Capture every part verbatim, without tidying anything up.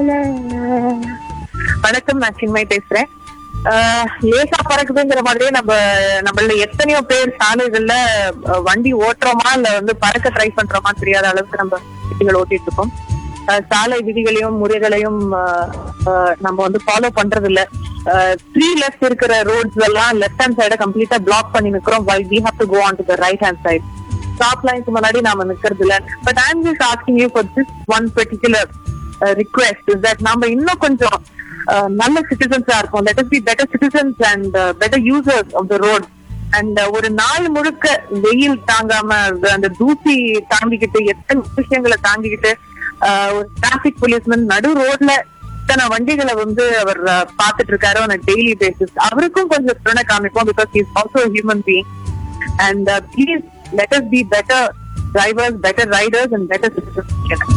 வணக்கம், நான் சின்மய் பேசுறேன். லேசா பறக்குதுங்கிற மாதிரியே நம்ம நம்மள எத்தனையோ பேர் சாலைகள்ல வண்டி ஓட்டுறோமா இல்ல வந்து பறக்க ட்ரை பண்றோமா தெரியாத அளவுக்கு நம்ம விதிகள் ஓட்டிட்டு இருக்கோம். சாலை விதிகளையும் முறைகளையும் நம்ம வந்து ஃபாலோ பண்றது இல்ல. த்ரீ லெஃப்ட் இருக்கிற ரோட்ஸ் எல்லாம் லெஃப்ட் ஹேண்ட் சைட கம்ப்ளீட்டா பிளாக் பண்ணி நிக்கிறோம். while we have to go on to the right hand side. Stop lines முன்னாடி நாம நிக்கிறது இல்ல. But I am just asking you for this one particular request is that நம்ம இன்னும் கொஞ்சம் நல்ல சிட்டிசன்ஸா இருக்கும். Let us be better citizens and better users of the road. And ஒரு நாள் முழுக்க வெயில் தாங்காம அந்த தூசி தாங்கிக்கிட்டு எத்தனை விஷயங்களை தாங்கிக்கிட்டு ஒரு டிராபிக் போலீஸ்மேன் நடு ரோட்ல இத்தனை வண்டிகளை வந்து அவர் பார்த்துட்டு இருக்காரு ஆன் டெய்லி பேசிஸ். அவருக்கும் கொஞ்சம் துணை காமிப்போம். Because he is also human being. And please let us be better drivers, better Riders and better citizens.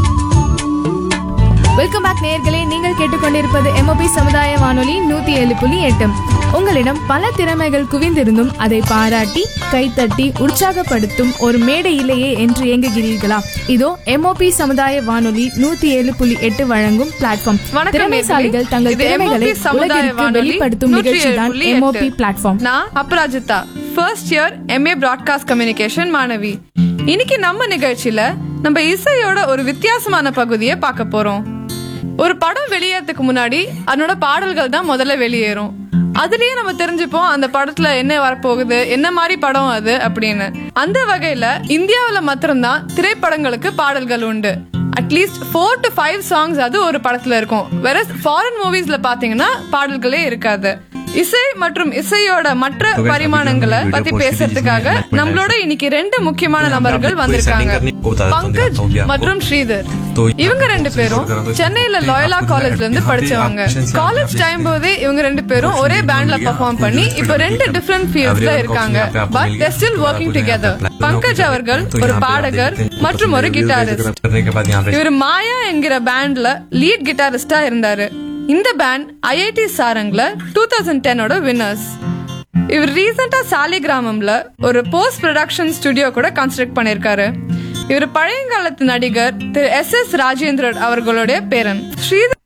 Welcome back நேயர்களே, நீங்கள் கேட்டுக்கொண்டிருப்பது எம்ஓபி சமுதாய வானொலி நூத்தி ஏழு புள்ளி எட்டு. உங்களிடம் பல திறமைகள் குவிந்திருந்தும் அதை பாராட்டி கைத்தட்டி உற்சாகப்படுத்தும் ஒரு மேடை இல்லையே என்று ஏங்குகிறீர்களா? இதோ எம்ஓபி சமுதாய வானொலி நூத்தி ஏழு புள்ளி எட்டு வழங்கும் பிளாட்ஃபார்ம். திறமைசாலிகள் தங்கள் திறமைகளை உலகிற்கு வெளிப்படுத்தும் நிகழ்ச்சி தான் எம்ஓபி பிளாட்ஃபார்ம். நான் Aparajita, first year MA broadcast communication மாணவி. இன்னைக்கு நம்ம நிகழ்ச்சியில நம்ம இசையோட ஒரு வித்தியாசமான பகுதியை பார்க்க போறோம். ஒரு படம் வெளியேறதுக்கு முன்னாடி அதனோட பாடல்கள் தான் முதல்ல வெளியேறும். அதுலயே நம்ம தெரிஞ்சுப்போம் அந்த படத்துல என்ன வரப்போகுது, என்ன மாதிரி படம் அது அப்படின்னு. அந்த வகையில இந்தியாவில மாத்திரம்தான் திரைப்படங்களுக்கு பாடல்கள் உண்டு. At least four to five songs அது ஒரு படத்துல இருக்கும். வேற ஃபாரின் மூவிஸ்ல பாத்தீங்கன்னா பாடல்களே இருக்காது. இசை மற்றும் இசையோட மற்ற பரிமாணங்களை பத்தி பேசுறதுக்காக நம்மளோட இன்னைக்கு ரெண்டு முக்கியமான நபர்கள் வந்திருக்காங்க, பங்கஜ் மற்றும் ஸ்ரீதர். இவங்க ரெண்டு பேரும் சென்னையில லாயலா காலேஜ்ல இருந்து படிச்சவங்க. காலேஜ் டைம் போதே இவங்க ரெண்டு பேரும் ஒரே பேண்ட்ல பெர்ஃபார்ம் பண்ணி இப்ப ரெண்டு டிஃபரெண்ட் ஃபீல்ட்ஸ்ல இருக்காங்க. But they still working together. Pankaj அவர்கள் ஒரு பாடகர் மற்றும் ஒரு கிட்டாரிஸ்ட். இவர் மாயா என்கிற பேண்ட்ல லீட் கிட்டாரிஸ்டா இருந்தாரு. இந்த pant IIT சாரங்ல two thousand டென்னோட winners. இவர் ரீசெண்டா சாலிகிராமம்ல ஒரு போஸ்ட் ப்ரொடக்ஷன் ஸ்டுடியோ கூட கன்ஸ்ட்ரக்ட் பண்ணிருக்காரு. இவர் பழையங்காலத்து நடிகர் திரு எஸ் எஸ் ராஜேந்திரன் அவர்களுடைய பேரன். ஸ்ரீதர்